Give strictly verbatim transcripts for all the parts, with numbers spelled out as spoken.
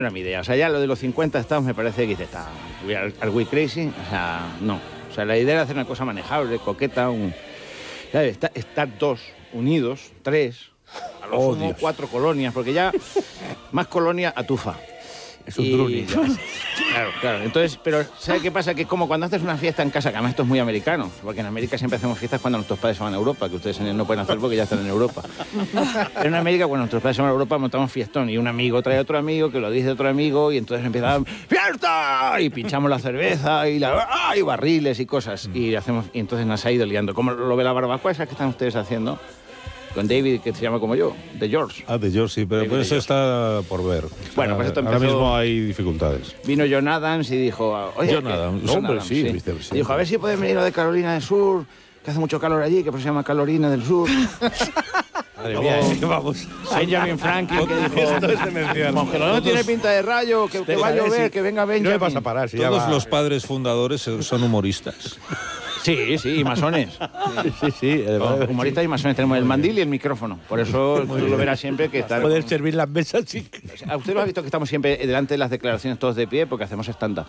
era mi idea. O sea, ya lo de los cincuenta estados me parece que dice, está, ¿are we crazy? O sea, no. O sea, la idea era hacer una cosa manejable, coqueta, un... ¿sabes? Estar, estar dos unidos, tres, a lo oh, sumo Dios. cuatro colonias, porque ya más colonia atufa. Es un Y- druni. Claro, claro. Entonces, pero ¿sabes qué pasa? Que es como cuando haces una fiesta en casa, que además esto es muy americano, porque en América siempre hacemos fiestas cuando nuestros padres se van a Europa, que ustedes no pueden hacer porque ya están en Europa. Pero en América, cuando nuestros padres se van a Europa, montamos fiestón y un amigo trae a otro amigo, que lo dice otro amigo, y entonces empiezan ¡fiesta! Y pinchamos la cerveza y, la, ¡ah! Y barriles y cosas. Y hacemos y entonces nos ha ido liando. ¿Cómo lo ve la barbacoa esa que están ustedes haciendo? Con David, que se llama como yo, de George. Ah, de George, sí, pero David pues de eso George. está por ver. Bueno, pues esto Ahora empezó- mismo hay dificultades. Vino John Adams y dijo... Oye, John que- Adams, John hombre, Adams, sí, vicepresidente. Y dijo, a ver si pueden venir los de Carolina del Sur, que hace mucho calor allí, que por eso se llama Carolina del Sur. Madre mía, ¿eh? Vamos. Benjamin Franklin, que dijo... Esto es demencial. Como que no tiene pinta de rayo, que, que va a llover, que venga No Benjamin. le vas a parar. Si ya Todos va. los padres fundadores son humoristas. Sí, sí, y masones. Sí, sí. además- Humoristas y masones. Tenemos el mandil y el micrófono. Por eso tú lo verás siempre que está... Poder servir las mesas, sí. ¿A usted lo ha visto que estamos siempre delante de las declaraciones todos de pie? Porque hacemos stand-up.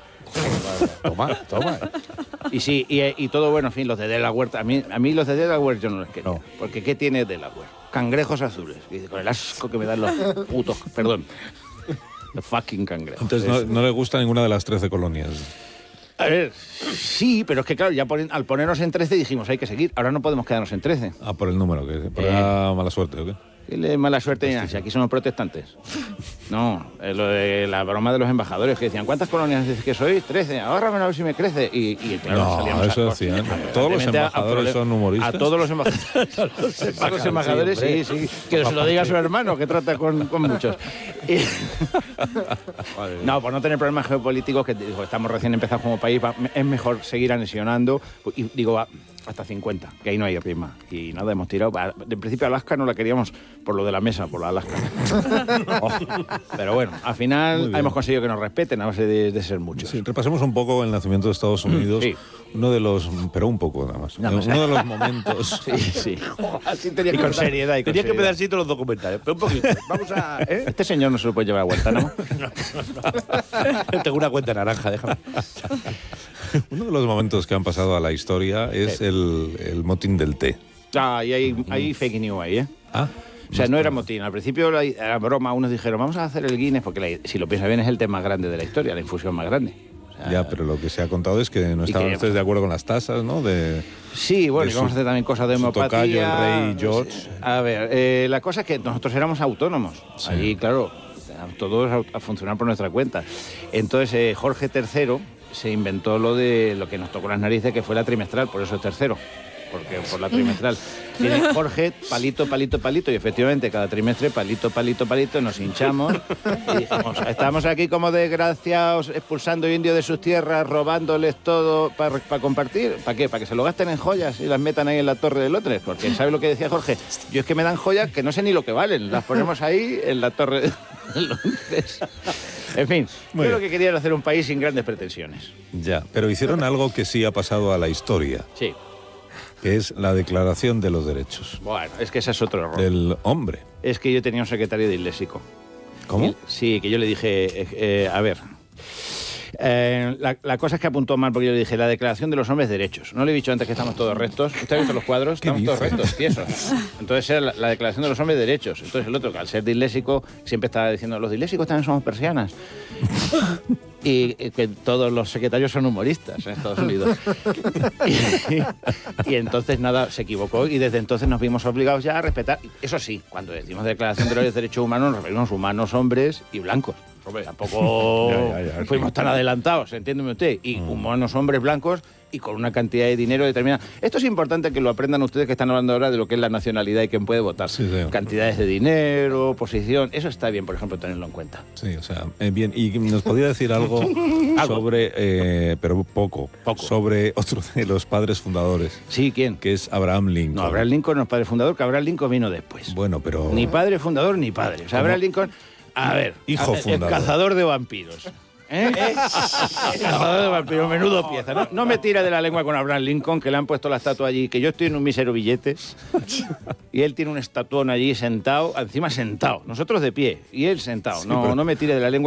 Toma, toma. Y sí, y, y todo bueno, en fin, los de Delaware, a mí, a mí los de Delaware yo no los quería. No. Porque ¿qué tiene Delaware? Cangrejos azules. Y dice, con el asco que me dan los putos, perdón, los fucking cangrejos. Entonces no, no le gusta ninguna de las trece colonias. A ver, sí, pero es que claro, ya ponen- al ponernos en trece dijimos, hay que seguir. Ahora no podemos quedarnos en trece. Ah, por el número, que por Eh. la mala suerte, ¿o qué? ¿Qué le mala suerte ni nada? Si aquí somos protestantes. No, eh, lo de la broma de los embajadores que decían, ¿cuántas colonias dices que sois? trece, ahórrame a ver si me crece. Y, y claro, No, salíamos a- eso decían. Todos los evidentemente, a- a embajadores prole- son humoristas. A todos los embajadores. A los embajadores, sí, sí. Que se lo diga a su hermano, que trata con, con muchos. Y- no, por no tener problemas geopolíticos, que digo, estamos recién empezados como país, va- es mejor seguir anexionando. Y digo, va, hasta cincuenta, que ahí no hay rima. Y nada, hemos tirado. Va, de principio Alaska no la queríamos por lo de la mesa, por la Alaska. Oh, pero bueno, al Muy final bien. hemos conseguido que nos respeten a base de, de ser muchos. Sí, repasemos un poco el nacimiento de Estados Unidos. Sí. Uno de los, pero un poco nada más. Nada más. Uno de los momentos. Sí, sí. Así tenía Y que con empezar- seriedad, y con Tenía que seriedad. empezar así todos los documentales. Pero un poquito. Vamos a. ¿eh? Este señor no se lo puede llevar a Guantánamo. Tengo una cuenta naranja, déjame. Uno de los momentos que han pasado a la historia es Sí. el, el motín del té. Ah, y hay, hay fake news ahí, ¿eh? Ah, O sea, no era motín. Al principio la- era broma. Unos dijeron, vamos a hacer el Guinness, porque la- si lo piensas bien es el té más grande de la historia, la infusión más grande. O sea, ya, pero lo que se ha contado es que no Y estaban que- ustedes de acuerdo con las tasas, ¿no? De, Sí, bueno, de y vamos su- a hacer también cosas de su homeopatía. tocayo, el rey George. A ver, eh, la cosa es que nosotros éramos autónomos. Sí. Allí, claro, todos a, a funcionar por nuestra cuenta. Entonces, eh, Jorge tercero se inventó lo de lo que nos tocó las narices, que fue la trimestral, por eso es tercero. Porque por la trimestral. Viene Jorge, palito, palito, palito, y efectivamente cada trimestre, palito, palito, palito, nos hinchamos y dijimos, estamos aquí como desgraciados, expulsando indios de sus tierras, robándoles todo para compartir. ¿Para qué? ¿Para que se lo gasten en joyas y las metan ahí en la Torre de Londres? Porque ¿sabe lo que decía Jorge? Yo es que me dan joyas que no sé ni lo que valen, las ponemos ahí en la Torre de Londres. En fin, Muy yo lo bien. que quería era hacer un país sin grandes pretensiones. ya, pero hicieron algo que sí ha pasado a la historia, Sí. que es la Declaración de los Derechos Bueno, es que ese es otro error. del hombre. Es que yo tenía un secretario disléxico. ¿Cómo? Y- Sí, que yo le dije, eh, eh, a ver, eh, la, la cosa es que apuntó mal porque yo le dije, la declaración de los hombres derechos. No le he dicho antes que estamos todos rectos. ¿Usted ha visto los cuadros? ¿Qué Estamos todos dice? rectos, tiesos. Entonces era la, la declaración de los hombres derechos. Entonces el otro, que al ser disléxico, siempre estaba diciendo, los dislésicos también somos persianas. Y, y que todos los secretarios son humoristas en Estados Unidos. Y, y entonces nada, se equivocó y desde entonces nos vimos obligados ya a respetar. Eso sí, cuando decimos declaración de los derechos humanos nos referimos a humanos, hombres y blancos. Tampoco Ya, ya, ya, fuimos sí. tan adelantados, entiéndeme usted. Y humanos, hombres blancos y con una cantidad de dinero determinada. Esto es importante que lo aprendan ustedes que están hablando ahora de lo que es la nacionalidad y quién puede votar. Sí, sí. Cantidades de dinero, posición, eso está bien, por ejemplo, tenerlo en cuenta. Sí, o sea, eh, bien. ¿Y nos podría decir algo sobre, eh, pero poco, Poco. sobre otro de los padres fundadores, Sí, ¿quién? que es Abraham Lincoln? No, Abraham Lincoln no es padre fundador, que Abraham Lincoln vino después. Bueno, pero... Ni padre fundador ni padre. O sea, ¿Cómo? Abraham Lincoln, a ver, Hijo a- el fundador. cazador de vampiros. ¿Eh? Pero menudo pieza. No, no me tire de la lengua con Abraham Lincoln, que le han puesto la estatua allí, que yo estoy en un mísero billete y él tiene un estatuón allí sentado, encima sentado. Nosotros de pie y él sentado. No, no me tire de la lengua.